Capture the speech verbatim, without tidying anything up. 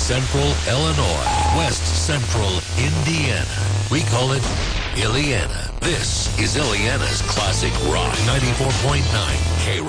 Central Illinois, West Central Indiana. We call it Illiana. This is Illiana's Classic Rock ninety-four point nine K